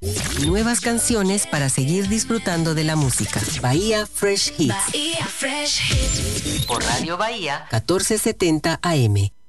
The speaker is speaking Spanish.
Nuevas canciones para seguir disfrutando de la música. Bahía Fresh Hits. Bahía Fresh Hits. Por Radio Bahía 1470 AM.